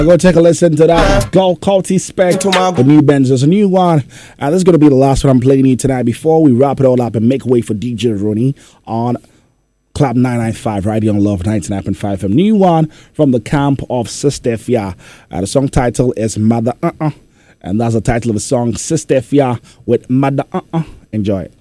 Go take a listen to that. Go Culty Spec, the new Benz. There's a new one. And this is going to be the last one I'm playing you tonight before we wrap it all up and make way for DJ Rooney on Club 995 right here on Love 99.5 FM. New one from the camp of Sister Fia. The song title is Mother And that's the title of the song, Sister Fia with Mother Enjoy it.